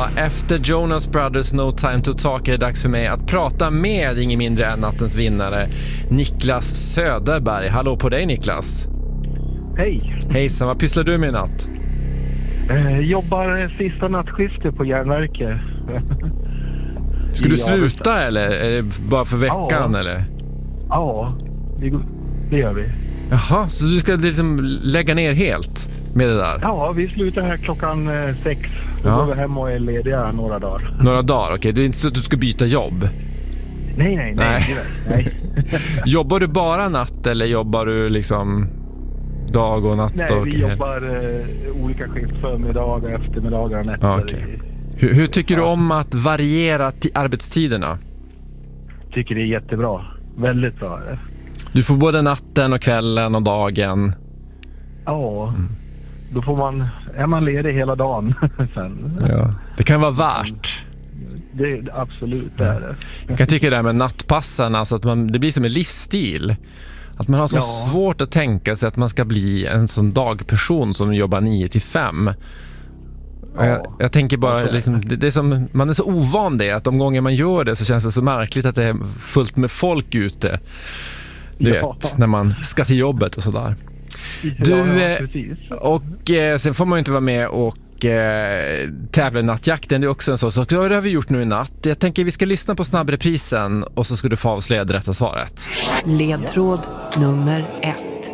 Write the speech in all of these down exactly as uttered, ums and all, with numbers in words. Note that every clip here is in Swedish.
Ja, efter Jonas Brothers No Time to Talk är det dags för mig att prata med ingen mindre än nattens vinnare, Niklas Söderberg. Hallå på dig, Niklas. Hej. Hejsan, vad pysslar du med i natt? Eh, jobbar sista nattskiftet på järnverket. Ska du sluta eller är det bara för veckan? Ja. Eller? Ja, det, det gör vi. Jaha, så du ska liksom lägga ner helt med det där? Ja, vi slutar här klockan eh, sex. Då Ja. går vi hem och är lediga några dagar. Några dagar, okej. Okay. Det är inte så att du ska byta jobb? Nej, nej, nej. Nej. nej. Jobbar du bara natt eller jobbar du liksom dag och natt? Nej, och vi jobbar eh, olika skift, förmiddagar, eftermiddagar, nätter. Ja, okay. hur, hur tycker du om att variera t- arbetstiderna? Tycker det är jättebra. Väldigt bra är det. Du får både natten och kvällen och dagen. Ja, mm. Då får man, är man ledig hela dagen sen. Ja. Det kan vara värt. Det är absolut det är det. Jag kan tycka det här med nattpassen, alltså att man, det blir som en livsstil. Att man har så Ja. svårt att tänka sig att man ska bli en sån dagperson som jobbar nio till fem. Ja. Jag, jag tänker bara, liksom, det, det är som, man är så ovan det, att de gånger man gör det så känns det så märkligt att det är fullt med folk ute. Du Ja. vet, när man ska till jobbet och sådär. Du, ja, ja, eh, precis. och eh, sen får man ju inte vara med och eh, tävla i nattjakten. Det är också en sån sak. Det har vi gjort nu i natt. Jag tänker vi ska lyssna på snabbreprisen och så ska du få avslöja det rätta svaret. Ledtråd nummer ett.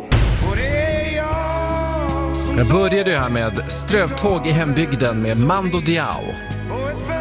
Jag började ju här med Strövtåg i hembygden med Mando Diao.